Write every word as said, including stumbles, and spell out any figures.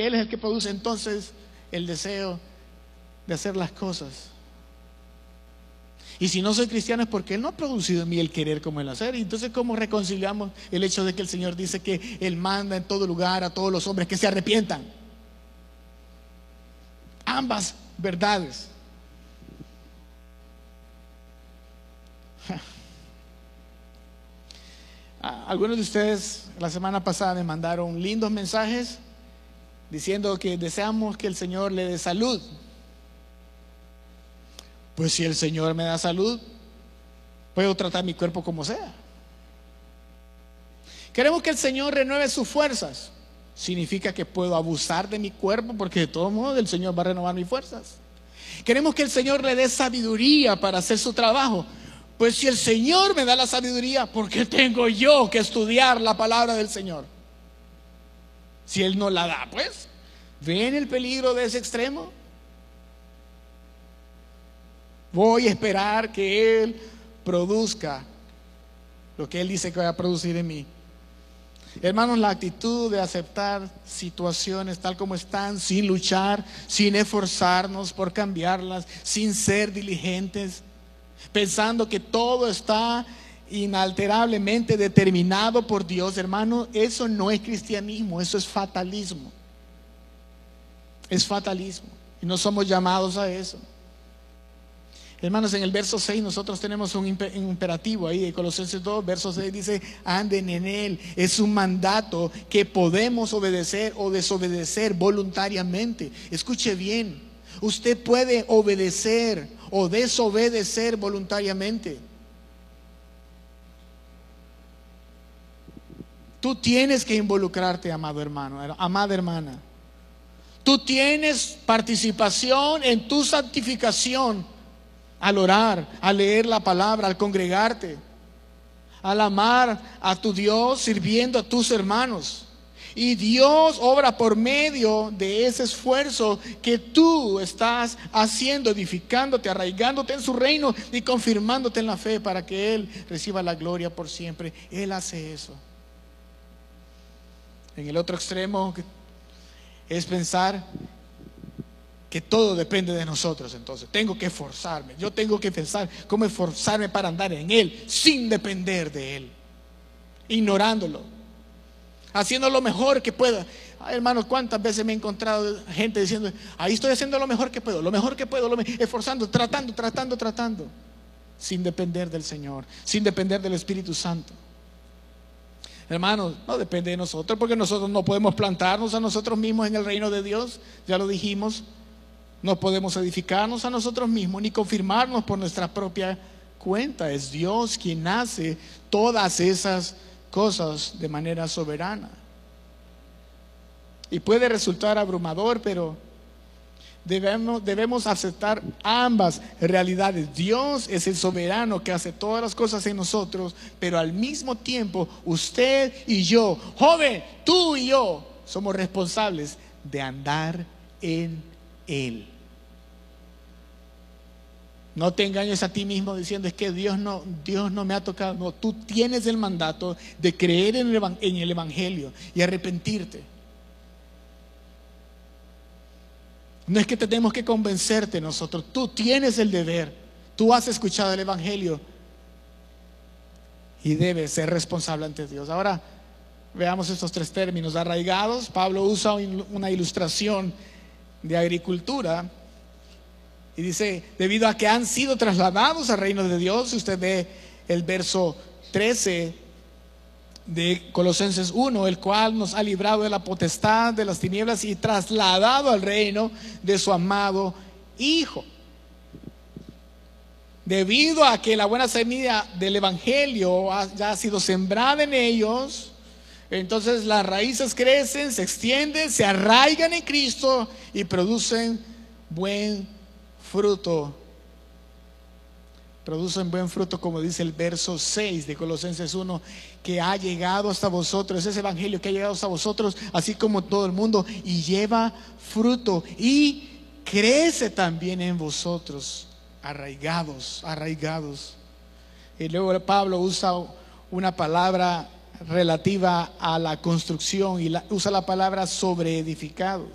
Él es el que produce entonces el deseo de hacer las cosas. Y si no soy cristiano es porque Él no ha producido en mí el querer como el hacer. Y entonces, ¿cómo reconciliamos el hecho de que el Señor dice que Él manda en todo lugar a todos los hombres que se arrepientan? Ambas verdades. Algunos de ustedes la semana pasada me mandaron lindos mensajes diciendo que deseamos que el Señor le dé salud. Pues si el Señor me da salud, puedo tratar mi cuerpo como sea. Queremos que el Señor renueve sus fuerzas. Significa que puedo abusar de mi cuerpo, porque de todos modos el Señor va a renovar mis fuerzas. Queremos que el Señor le dé sabiduría para hacer su trabajo. Pues si el Señor me da la sabiduría, ¿por qué tengo yo que estudiar la palabra del Señor? Si Él no la da, pues, ¿ven el peligro de ese extremo? Voy a esperar que Él produzca lo que Él dice que va a producir en mí. Hermanos, la actitud de aceptar situaciones tal como están, sin luchar, sin esforzarnos por cambiarlas, sin ser diligentes, pensando que todo está inalterablemente determinado por Dios, hermano, eso no es cristianismo, eso es fatalismo. Es fatalismo. Y no somos llamados a eso. Hermanos, en el verso seis nosotros tenemos un imperativo ahí de Colosenses dos, verso seis dice: anden en Él. Es un mandato que podemos obedecer o desobedecer voluntariamente. Escuche bien, usted puede obedecer o desobedecer voluntariamente. Tú tienes que involucrarte, amado hermano, amada hermana. Tú tienes participación en tu santificación al orar, al leer la palabra, al congregarte, al amar a tu Dios, sirviendo a tus hermanos. Y Dios obra por medio de ese esfuerzo que tú estás haciendo, edificándote, arraigándote en su reino y confirmándote en la fe para que Él reciba la gloria por siempre. Él hace eso. En el otro extremo es pensar que todo depende de nosotros. Entonces tengo que esforzarme. Yo tengo que pensar cómo esforzarme para andar en Él sin depender de Él, ignorándolo, haciendo lo mejor que pueda. Ay, hermanos, cuántas veces me he encontrado gente diciendo: ahí estoy haciendo lo mejor que puedo, lo mejor que puedo, lo me esforzando, tratando, tratando, tratando, sin depender del Señor, sin depender del Espíritu Santo. Hermanos, no depende de nosotros, porque nosotros no podemos plantarnos a nosotros mismos en el reino de Dios. Ya lo dijimos. No podemos edificarnos a nosotros mismos ni confirmarnos por nuestra propia cuenta. Es Dios quien hace todas esas cosas de manera soberana. Y puede resultar abrumador, pero debemos, debemos aceptar ambas realidades. Dios es el soberano que hace todas las cosas en nosotros, pero al mismo tiempo usted y yo, joven, tú y yo, somos responsables de andar en Él. No te engañes a ti mismo diciendo: es que Dios no, Dios no me ha tocado. No, tú tienes el mandato de creer en el, en el Evangelio y arrepentirte. No es que tenemos que convencerte nosotros. Tú tienes el deber. Tú has escuchado el Evangelio y debes ser responsable ante Dios. Ahora veamos estos tres términos. Arraigados. Pablo usa una ilustración de agricultura y dice: debido a que han sido trasladados al reino de Dios. Si usted ve el verso trece de Colosenses uno, el cual nos ha librado de la potestad de las tinieblas y trasladado al reino de su amado Hijo. Debido a que la buena semilla del Evangelio ha, ya ha sido sembrada en ellos, entonces las raíces crecen, se extienden, se arraigan en Cristo y producen buen fruto. Producen buen fruto, como dice el verso seis de Colosenses uno, que ha llegado hasta vosotros, ese evangelio que ha llegado hasta vosotros, así como todo el mundo, y lleva fruto y crece también en vosotros, arraigados, arraigados. Y luego Pablo usa una palabra relativa a la construcción y la, usa la palabra sobreedificado.